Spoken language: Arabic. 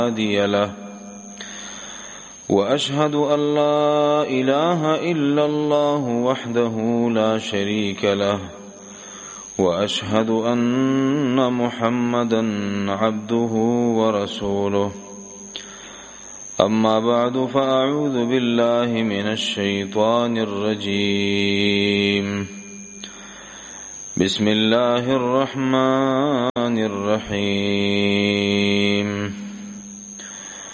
هادي له وأشهد أن لا إله إلا الله وحده لا شريك له وأشهد أن محمدا عبده ورسوله أما بعد فأعوذ بالله من الشيطان الرجيم بسم الله الرحمن الرحيم